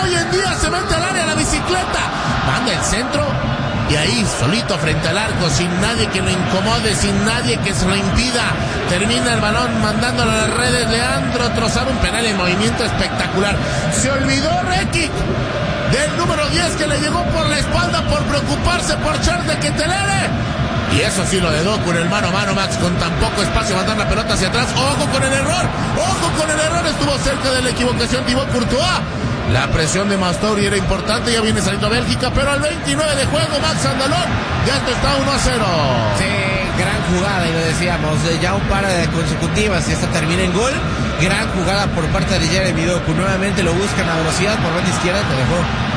hoy en día se mete al área la bicicleta. Manda el centro. Y ahí, solito frente al arco, sin nadie que lo incomode, sin nadie que se lo impida. Termina el balón mandándolo a las redes. Leandro Trossard, un penal en movimiento espectacular. Se olvidó Rekic del número 10 que le llegó por la espalda por preocuparse por Charles de Ketelere. Y eso sí, lo de Doku en el mano a mano, Max, con tan poco espacio, mandar la pelota hacia atrás. ¡Ojo con el error! ¡Ojo con el error! Estuvo cerca de la equivocación Thibaut Courtois. La presión de Mastori era importante, ya viene saliendo Bélgica, pero al 29 de juego, Max Andalón, ya esto está 1-0. Sí, gran jugada, y lo decíamos, ya un par de consecutivas y esta termina en gol. Gran jugada por parte de Jeremy Doku, nuevamente lo buscan a velocidad por banda izquierda, te dejó.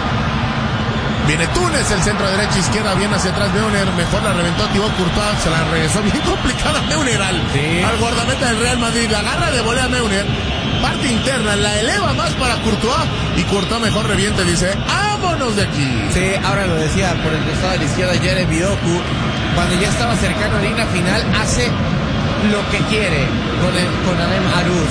Viene Túnez, el centro derecha, izquierda, bien hacia atrás Neuner, mejor la reventó Thibaut Courtois, se la regresó bien complicada Neuner al guardameta del Real Madrid, la agarra de volea Neuner, parte interna, la eleva más para Courtois, y Courtois mejor reviente, dice, ¡vámonos de aquí! Sí, ahora lo decía, por el costado de la izquierda Jeremy Doku, cuando ya estaba cercano a la línea final, hace lo que quiere con Adem Aruz.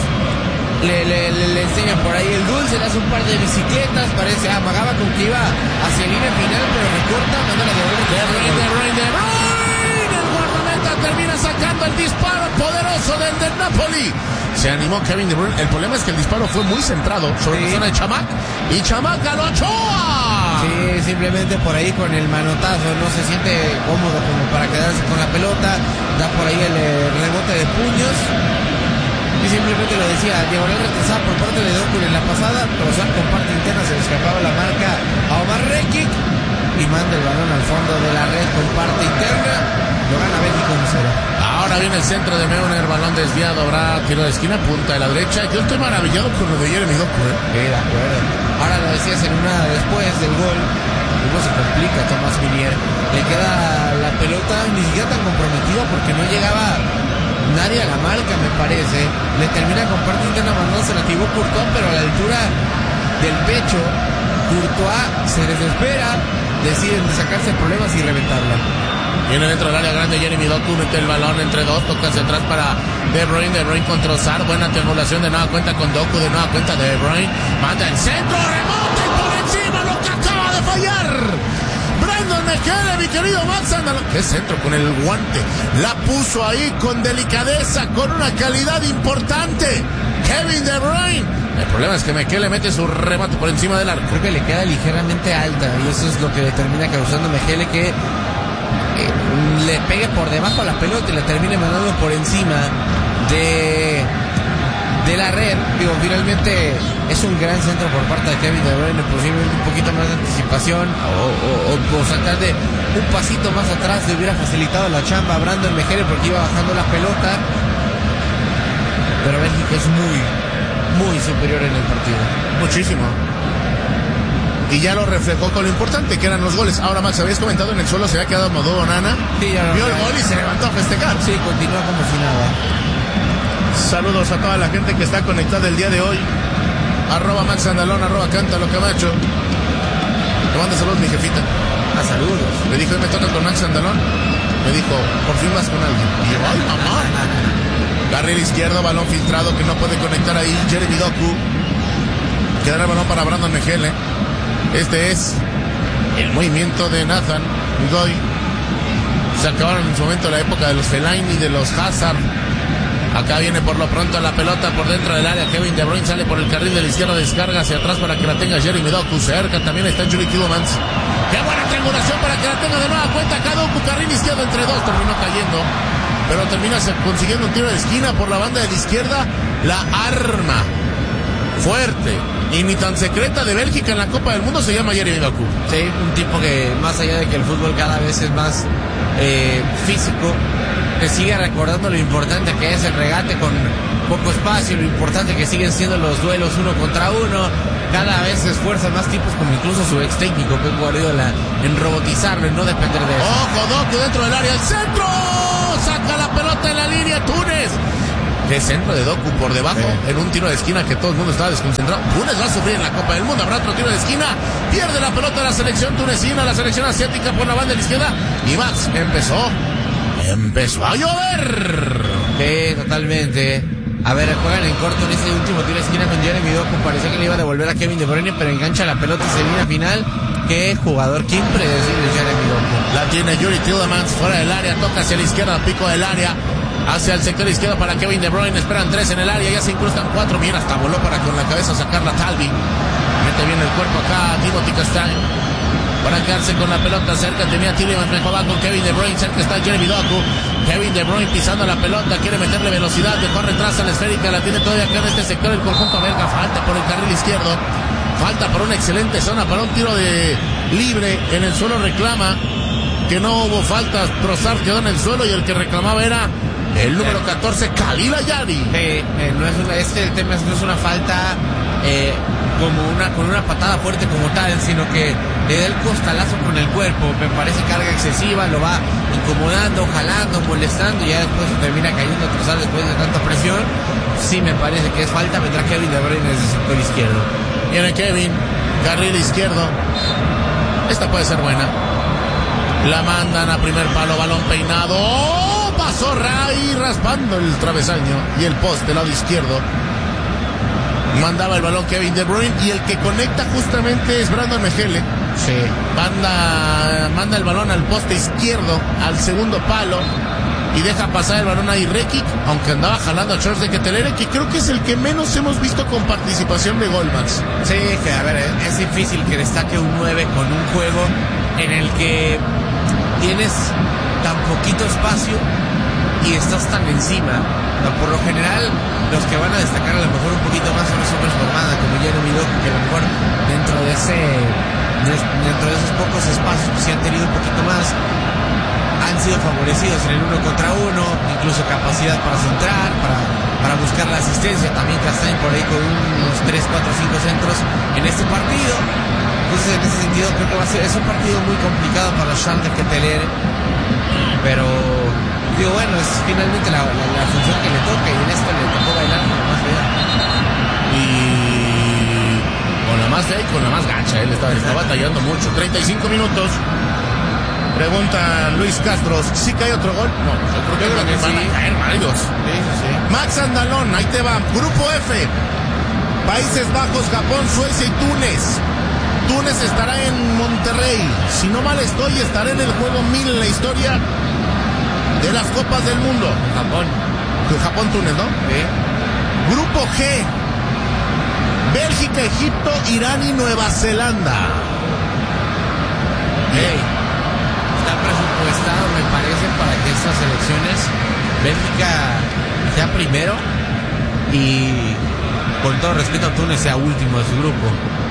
Le enseñan por ahí el dulce, le hace un par de bicicletas, parece, amagaba con que iba hacia línea final, pero recorta, manda la De Bruyne, el guardameta termina sacando el disparo poderoso del Napoli. Se animó Kevin De Bruyne, el problema es que el disparo fue muy centrado sobre la zona de Chamac, y Chamac a lo Ochoa. Sí, simplemente por ahí con el manotazo, no se siente cómodo como para quedarse con la pelota, da por ahí el rebote de puños. Y simplemente lo decía, diagonal retrasada por parte de Doku en la pasada, Trossard con parte interna, se le escapaba la marca a Omar Rekic y manda el balón al fondo de la red con parte interna, lo gana Bélgica 1-0. Ahora viene el centro de Neuner, balón desviado, habrá tiro de esquina, punta de la derecha. Yo estoy maravillado con lo de Jeremy Doku, Sí, de acuerdo. Ahora lo decías en una después del gol, luego se complica Thomas Meunier, le queda la pelota ni siquiera tan comprometida porque no llegaba nadie a la marca, me parece. Le termina con parte interna mandándose la Thibaut Courtois, pero a la altura del pecho, Courtois se desespera, deciden sacarse problemas y reventarla. Viene dentro del área grande Jeremy Doku, mete el balón entre dos, toca hacia atrás para De Bruyne con Trossard, buena triangulación, de nueva cuenta con Doku, de nueva cuenta De Bruyne, manda el centro, remonta y por encima lo que acaba de fallar Brandon Mekele, mi querido Max Andalón. Qué centro con el guante, la puso ahí con delicadeza, con una calidad importante Kevin De Bruyne. El problema es que Mekele mete su remate por encima del arco. Creo que le queda ligeramente alta y eso es lo que le termina causando a Mekele, que le pegue por debajo a la pelota y le termine mandando por encima de la red. Digo, finalmente es un gran centro por parte de Kevin De Bruyne, posiblemente un poquito más de anticipación o sacar de un pasito más atrás le hubiera facilitado la chamba a Brandon Mekele porque iba bajando la pelota, pero Bélgica es muy superior en el partido, muchísimo. Y ya lo reflejó con lo importante que eran los goles. Ahora, Max, habías comentado en el suelo, se había quedado Modou Onana. Sí, ya vio el gol y se levantó a festejar. Sí, continúa como si nada. Saludos a toda la gente que está conectada el día de hoy. @Max Andalón, @Cántalo Camacho. Le manda saludos mi jefita. Saludos. Me dijo, hoy me toca con Max Andalón. Me dijo, por fin vas con alguien. Y yo, ay, mamá. Carril izquierdo, balón filtrado que no puede conectar ahí Jeremy Doku. Quedará el balón para Brandon Mekele. Este es el movimiento de Nathan Goy. Se acabaron en su momento la época de los Fellaini y de los Hazard. Acá viene por lo pronto la pelota por dentro del área. Kevin De Bruyne sale por el carril de la izquierda, descarga hacia atrás para que la tenga Jeremy Doku. Cerca también está Yuri Tielemans. Qué buena triangulación para que la tenga de nueva cuenta acá Doku. Carril izquierdo entre dos, terminó cayendo, pero termina consiguiendo un tiro de esquina por la banda de la izquierda. La arma fuerte y ni tan secreta de Bélgica en la Copa del Mundo se llama Jeremy Doku. Sí, un tipo que más allá de que el fútbol cada vez es más físico, te sigue recordando lo importante que es el regate con poco espacio, lo importante que siguen siendo los duelos uno contra uno. Cada vez se esfuerzan más tipos, como incluso su ex técnico Pep Guardiola, en robotizarlo, en no depender de eso. ¡Ojo, Doku dentro del área! ¡El centro! ¡Saca la pelota en la línea Túnez! ¡Qué centro de Doku por debajo! En un tiro de esquina que todo el mundo estaba desconcentrado. Túnez va a sufrir en la Copa del Mundo. Habrá otro tiro de esquina. Pierde la pelota la selección tunecina, la selección asiática por la banda de la izquierda. Y Max empezó a llover. Sí, totalmente. A ver, juegan en corto en ese último tiro de esquina con Jeremy Doku. Parecía que le iba a devolver a Kevin De Bruyne, pero engancha la pelota y se viene a final. Qué jugador, qué impredecible Jeremy Doku. La tiene Yuri Tielemans fuera del área, toca hacia la izquierda, pico del área, hacia el sector izquierdo para Kevin De Bruyne. Esperan 3 en el área, ya se incrustan 4. Mira, hasta voló para con la cabeza sacar la Talvi. Mete bien el cuerpo acá Timothy Castagne para quedarse con la pelota cerca. Tenía Tielemans, mejor va con Kevin De Bruyne. Cerca está Jeremy Doku. Kevin De Bruyne pisando la pelota, quiere meterle velocidad, mejor retrasa la esférica, la tiene todavía acá en este sector el conjunto belga. Falta por el carril izquierdo, falta por una excelente zona para un tiro de libre. En el suelo reclama que no hubo faltas, Trossard quedó en el suelo y el que reclamaba era el número 14, Khalil Ayari. No es una, el tema no es una falta con una patada fuerte como tal, sino que le da el costalazo con el cuerpo. Me parece carga excesiva, lo va incomodando, jalando, molestando y ya después se termina cayendo Trossard después de tanta presión. Sí me parece que es falta. Vendrá Kevin De Bruyne desde el sector izquierdo. Viene Kevin, carril izquierdo. Esta puede ser buena. La mandan a primer palo, balón peinado. ¡Oh! Pasó Ray raspando el travesaño y el poste, lado izquierdo. Mandaba el balón Kevin De Bruyne y el que conecta justamente es Brandon Mejele. Sí. Manda el balón al poste izquierdo, al segundo palo, y deja pasar el balón a Rekic, aunque andaba jalando a Charles de Ketelere, que creo que es el que menos hemos visto con participación de gol, Max. Sí, que a ver, es difícil que destaque un 9 con un juego en el que tienes tan poquito espacio y estás tan encima. Por lo general, los que van a destacar a lo mejor un poquito más son los hombres por banda, como Jeremy Doku, que a lo mejor dentro de esos pocos espacios que se han tenido un poquito más, han sido favorecidos en el 1 contra 1, incluso capacidad para centrar, para buscar la asistencia. También Castagne por ahí con unos 3, 4, 5 centros en este partido. Entonces, en ese sentido, creo que es un partido muy complicado para Charles de Ketelere, pero digo, bueno, es finalmente la función que le toca, y en esto le tocó bailar con la más fea. Y con la más fea y con la más gacha, él está batallando mucho. 35 minutos. Pregunta Luis Castro, ¿sí que hay otro gol? No, yo creo que van a caer varios. Sí. Max Andalón, ahí te va. Grupo F, Países Bajos, Japón, Suecia y Túnez. Túnez estará en Monterrey. Si no mal estoy, estará en el juego 1000 en la historia de las Copas del Mundo. Japón-Túnez, ¿no? Sí. Grupo G, Bélgica, Egipto, Irán y Nueva Zelanda. Está presupuestado, me parece, para que estas elecciones Bélgica sea primero y, con todo respeto, Túnez sea último de su grupo.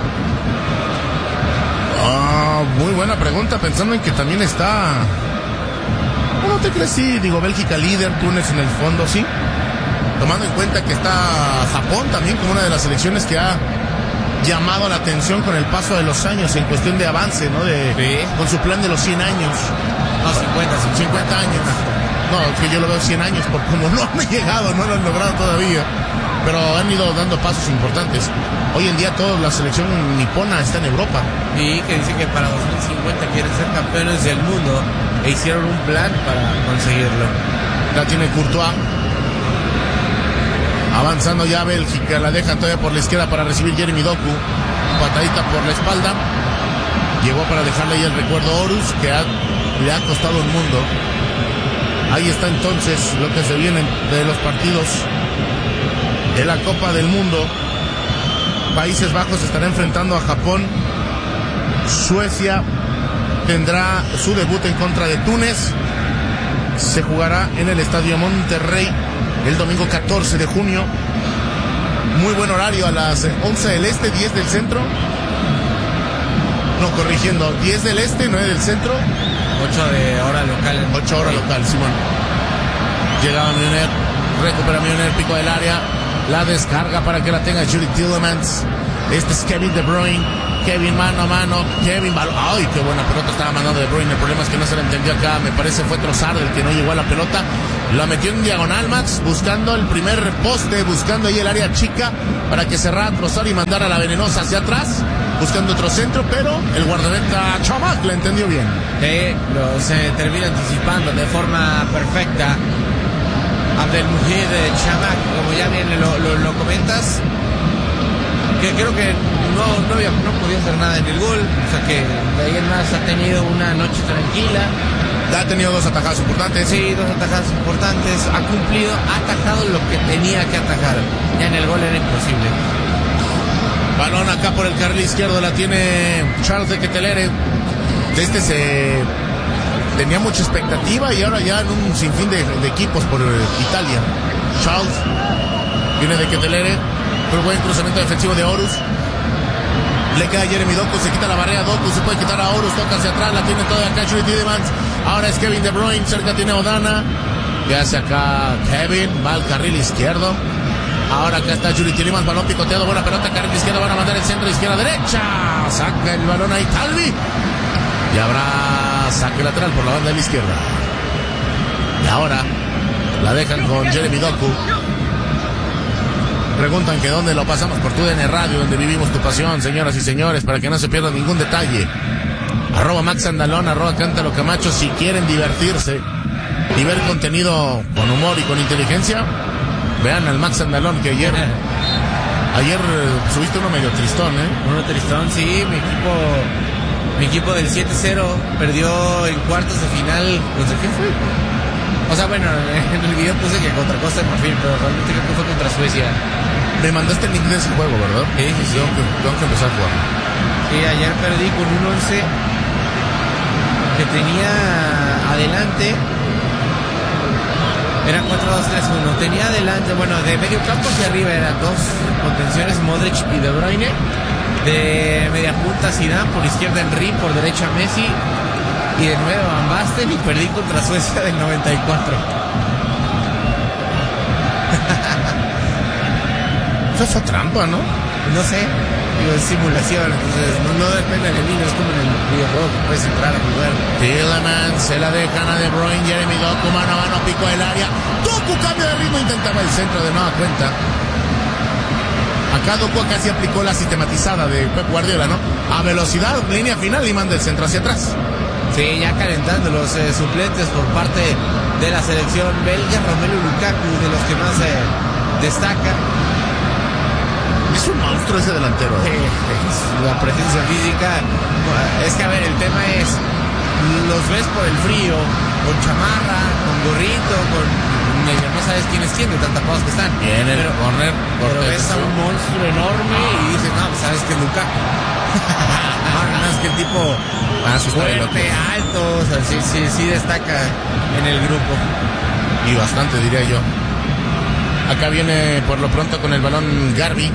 Muy buena pregunta, pensando en que también está... ¿No te crees? Sí, digo, Bélgica líder, Túnez en el fondo, sí. Tomando en cuenta que está Japón también como una de las selecciones que ha llamado la atención con el paso de los años en cuestión de avance, ¿no? Con su plan de los 100 años. No, 50 años. No, es que yo lo veo 100 años por como no han llegado, no lo han logrado todavía. Pero han ido dando pasos importantes. Hoy en día toda la selección nipona está en Europa. Y que dice que para 2050 quieren ser campeones del mundo e hicieron un plan para conseguirlo. La tiene Courtois. Avanzando ya Bélgica, la deja todavía por la izquierda para recibir Jeremy Doku. Patadita por la espalda. Llegó para dejarle ahí el recuerdo a Horus, que le ha costado un mundo. Ahí está entonces lo que se viene de los partidos de la Copa del Mundo. Países Bajos estará enfrentando a Japón. Suecia tendrá su debut en contra de Túnez. Se jugará en el Estadio Monterrey el domingo 14 de junio. Muy buen horario, a las 11 del este, 10 del centro. No, corrigiendo, 10 del este, 9 del centro. 8 de hora local. 8 horas local, Simón. Llegaba Milner, recupera Milner, pico del área. La descarga para que la tenga Yuri Tielemans. Este es Kevin De Bruyne. Kevin mano a mano. Kevin balón. ¡Ay, qué buena pelota estaba mandando De Bruyne! El problema es que no se la entendió acá. Me parece fue Trossard el que no llegó a la pelota. La metió en diagonal, Max, buscando el primer poste, buscando ahí el área chica para que cerrara Trossard y mandara la venenosa hacia atrás, buscando otro centro, pero el guardameta Chamac la entendió bien. Se termina anticipando de forma perfecta Abdelmujid Chamak, como ya bien lo comentas, que creo que no podía hacer nada en el gol, o sea que de ahí en más ha tenido una noche tranquila. Ha tenido 2 atajadas importantes. Sí, 2 atajadas importantes, ha cumplido, ha atajado lo que tenía que atajar, ya en el gol era imposible. Balón acá por el carril izquierdo, la tiene Charles de Ketelere. Tenía mucha expectativa y ahora ya en un sinfín de equipos por Italia. Charles viene de Ketelere, pero buen cruzamiento defensivo de Horus. Le queda Jeremy Doku, se quita la barrera Doku, se puede quitar a Horus, toca hacia atrás, la tiene toda acá Judy Tielemans. Ahora es Kevin De Bruyne, cerca tiene Odana. ¿Qué hace acá Kevin? Va al carril izquierdo. Ahora acá está Judy Tielemans, balón picoteado, buena pelota, carril izquierdo, van a mandar el centro, izquierda, derecha. Saca el balón ahí Talvi. Y habrá saque lateral por la banda de la izquierda. Y ahora la dejan con Jeremy Doku. Preguntan que dónde lo pasamos por TUDN Radio, donde vivimos tu pasión, señoras y señores, para que no se pierda ningún detalle. @Max Andalón, @Cántalo Camacho, si quieren divertirse y ver contenido con humor y con inteligencia, vean al Max Andalón, que ayer subiste uno medio tristón, Uno tristón, sí, mi equipo del 7-0 perdió en cuartos de final. ¿Contra quién fue? O sea, bueno, en el video puse que contra Costa de Marfil, pero realmente creo que fue contra Suecia. Me mandaste el link de ese juego, ¿verdad? Sí. Tengo que empezar a jugar. Sí, ayer perdí con un 11 que tenía adelante. Eran 4-2-3-1. Tenía adelante, bueno, de medio campo hacia arriba eran 2 contenciones, Modric y De Bruyne. De media punta Zidane, por izquierda Henry, por derecha Messi. Y de nuevo Van Basten, y perdí contra Suecia del 94. Eso fue trampa, ¿no? No sé, digo, es simulación, entonces no depende de mí, no es como en el videojuego que puedes entrar a jugar. Tielemans, se la dejan a De Bruyne, Jeremy Doku, mano a mano, pico del área. Doku cambio de ritmo, intentaba el centro de nueva cuenta. Acá Doku casi aplicó la sistematizada de Pep Guardiola, ¿no? A velocidad, línea final y manda el centro hacia atrás. Sí, ya calentando los suplentes por parte de la selección belga. Romelu Lukaku, de los que más destaca. Es un monstruo ese delantero. La presencia física. Es que, a ver, el tema es, los ves por el frío, con chamarra, con gorrito, con medio, no sabes quién es quién, de tan tapados que están. Bien, el corner. Pero ves a un monstruo enorme y dices, no, pues sabes que es Lukaku. Más que el tipo fuerte, alto, o sea, sí destaca en el grupo. Y bastante, diría yo. Acá viene por lo pronto con el balón Garbi.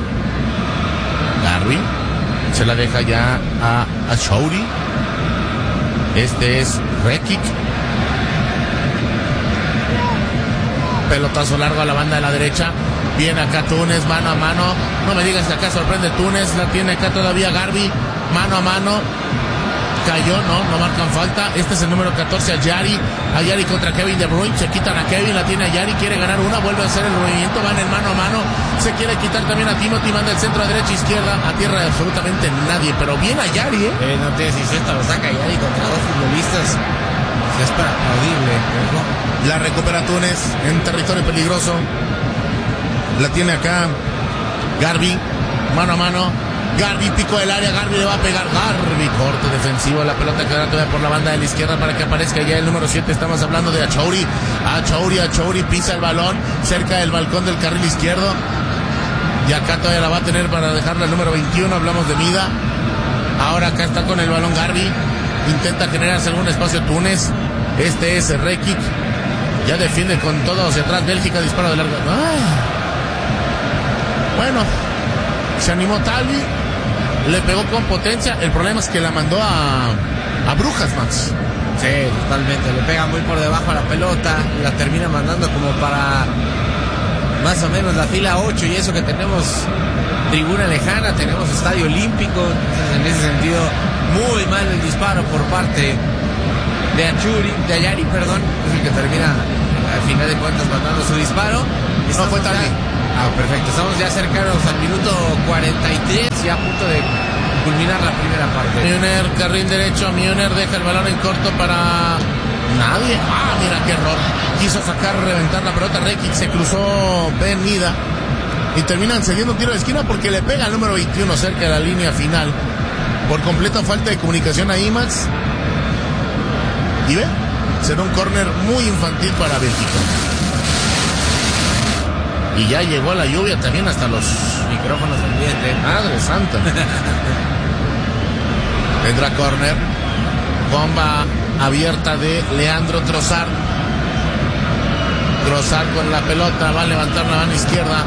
Se la deja ya a Chouri. Este es Rekic. Pelotazo largo a la banda de la derecha. Viene acá Túnez, mano a mano. No me digas que acá sorprende Túnez. La tiene acá todavía Garbi. Mano a mano. Cayó, no marcan falta. Este es el número 14, a Yari contra Kevin De Bruyne. Se quitan a Kevin, la tiene a Yari, quiere ganar una, vuelve a hacer el movimiento, van en mano a mano. Se quiere quitar también a Timothy, manda el centro a derecha, izquierda, a tierra de absolutamente nadie, pero bien a Yari, no te decís esto, lo saca Yari contra 2 futbolistas. Es para aplaudible, ¿no? La recupera Túnez en territorio peligroso. La tiene acá Garbi, mano a mano. Garbi, pico del área, Garbi le va a pegar, Garbi, corte defensivo, la pelota quedará todavía por la banda de la izquierda para que aparezca ya el número 7, estamos hablando de Achouri, pisa el balón, cerca del balcón del carril izquierdo, y acá todavía la va a tener para dejarla el número 21, hablamos de Mida, ahora acá está con el balón Garbi, intenta generarse algún espacio Túnez, este es Rekic, ya defiende con todo hacia atrás, Bélgica, disparo de larga, bueno, se animó Talvi, le pegó con potencia. El problema es que la mandó a Brujas, Max. Sí, totalmente. Le pega muy por debajo a la pelota. La termina mandando como para más o menos la fila 8. Y eso que tenemos tribuna lejana, tenemos estadio olímpico. Entonces, en ese sentido, muy mal el disparo por parte de Ayari, perdón. Es el que termina, al final de cuentas, mandando su disparo. No fue Talvi. Perfecto, estamos ya cercanos al minuto 43, ya a punto de culminar la primera parte. Müller, carril derecho, Müller deja el balón en corto para Nadie. Ah, mira qué error. Quiso reventar la pelota Rekic, se cruzó Ben Mida y terminan cediendo un tiro de esquina porque le pega al número 21 cerca de la línea final. Por completa falta de comunicación a Imax. Y ve, será un córner muy infantil para Bélgica. Y ya llegó la lluvia también hasta los micrófonos ambiente. Madre santa. Tendrá córner. Bomba abierta de Leandro Trossard. Trossard con la pelota, va a levantar la mano izquierda.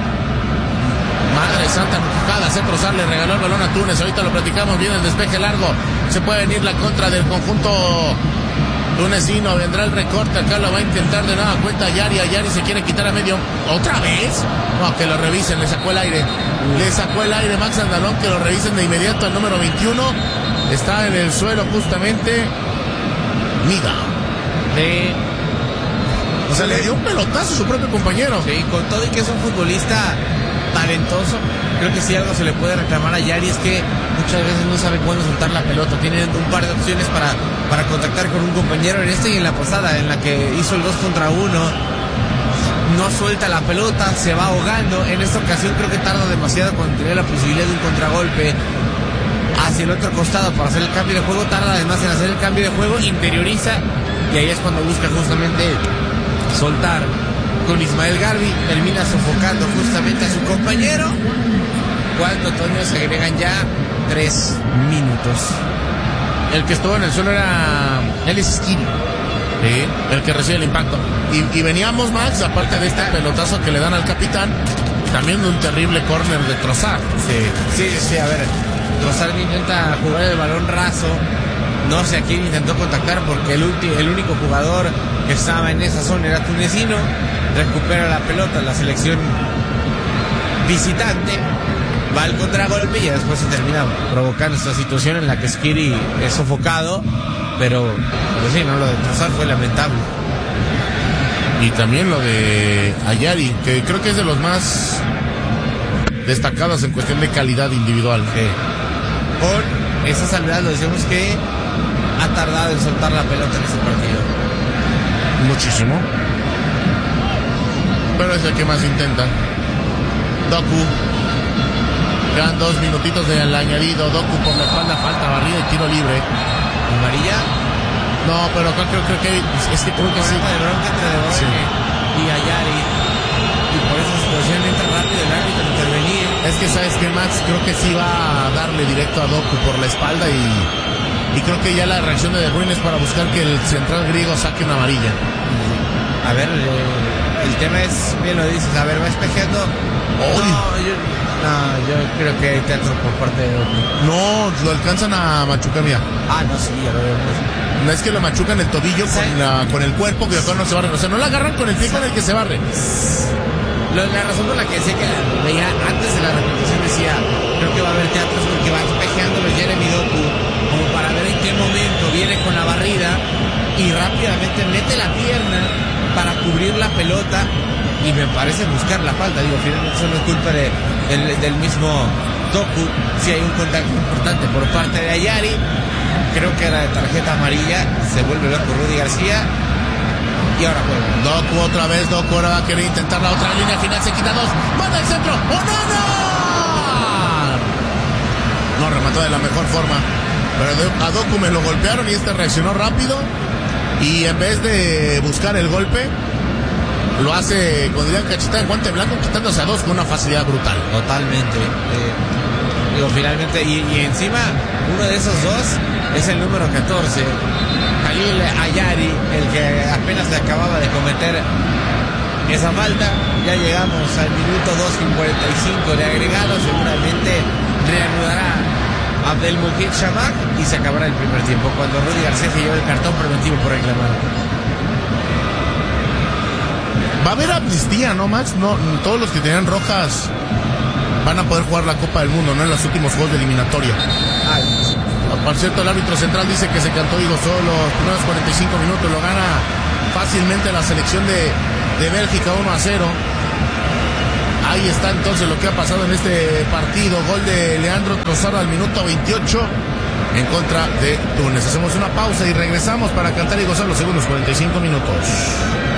Madre santa, empujada, Trossard le regaló el balón a Túnez. Ahorita lo platicamos, viene el despeje largo. Se puede venir la contra del conjunto tunecino. Vendrá el recorte, acá lo va a intentar de nueva cuenta Yari. Yari se quiere quitar a medio. ¿Otra vez? No, que lo revisen, le sacó el aire. Le sacó el aire Max Andalón, que lo revisen de inmediato al número 21. Está en el suelo justamente Mida. Sí. O sea, le dio un pelotazo a su propio compañero. Sí, con todo y que es un futbolista talentoso, creo que sí algo se le puede reclamar a Yari, es que muchas veces no sabe cuándo soltar la pelota. Tiene un par de opciones para contactar con un compañero, en este y en la pasada, en la que hizo el 2 contra 1. No suelta la pelota, se va ahogando. En esta ocasión creo que tarda demasiado cuando tiene la posibilidad de un contragolpe hacia el otro costado para hacer el cambio de juego. Tarda además en hacer el cambio de juego, interioriza, y ahí es cuando busca justamente soltar con Ismael Garbi. Termina sofocando justamente a su compañero, cuando Toño se agregan ya 3 minutos. El que estuvo en el suelo era Ellis Skiri. Sí, el que recibe el impacto. Y veníamos, Max, aparte de este pelotazo que le dan al capitán, también de un terrible córner de Trossard. Sí, a ver, Trossard intenta jugar el balón raso. No sé a quién intentó contactar, porque el único jugador que estaba en esa zona era tunecino. Recupera la pelota la selección visitante, va al contragolpe y después se termina provocando esta situación en la que Skiri es sofocado. Pero sí, no, lo de Trossard fue lamentable. Y también lo de Ayari, que creo que es de los más destacados en cuestión de calidad individual. Con esa salvedad lo decimos que ha tardado en soltar la pelota en este partido. Muchísimo. Pero es el que más intenta. Doku. Quedan 2 minutitos del añadido. Doku por la espalda, falta, barrida y tiro libre. ¿Amarilla? No, pero creo que es que creo que sí. De bronca entre De Bruyne y Ayari. Y por esa situación entra rápido el árbitro a intervenir. Es que sabes que Max creo que sí va a darle directo a Doku por la espalda y creo que ya la reacción de De Bruyne es para buscar que el central griego saque una amarilla. A ver, el tema es, bien lo dices, a ver, va espejeando. Yo creo que hay teatro por parte de Doku. No, lo alcanzan a machucar, mira. No, sí, ya lo veo. No es que lo machucan el tobillo con el cuerpo, que acá no se barre. O sea, no la agarran con el pie con el que se barre. La razón por la que decía que la veía antes de la repetición, decía, creo que va a haber teatros porque va espejeándolo Jeremy Doku, como para ver en qué momento viene con la barrida y rápidamente mete la pierna para cubrir la pelota. Y me parece buscar la falta. Digo, finalmente eso no es culpa del mismo Doku. Si hay un contacto importante por parte de Ayari, creo que era de tarjeta amarilla. Se vuelve loco Rudy García y ahora juega. Doku otra vez. Doku ahora va a querer intentar la otra línea final. Se quita 2, manda el centro. ¡Oh, no! No remató de la mejor forma, pero a Doku me lo golpearon y este reaccionó rápido y en vez de buscar el golpe, lo hace con dirían cachetada en guante blanco, quitándose a 2 con una facilidad brutal. Totalmente. Digo, finalmente, y encima, uno de esos 2 es el número 14, Khalil Ayari, el que apenas le acababa de cometer esa falta. Ya llegamos al minuto 2:45 de agregado. Seguramente reanudará Abdelmujid Shamak y se acabará el primer tiempo cuando Rudy García se lleva el cartón preventivo por reclamar. Va a haber amnistía, ¿no, Max? No, todos los que tenían rojas van a poder jugar la Copa del Mundo, ¿no? En los últimos juegos de eliminatoria. Por cierto, el árbitro central dice que se cantó y gozó los primeros 45 minutos. Lo gana fácilmente la selección de Bélgica 1-0. Ahí está entonces lo que ha pasado en este partido. Gol de Leandro Trossard al minuto 28. en contra de Túnez. Hacemos una pausa y regresamos para cantar y gozar los segundos 45 minutos.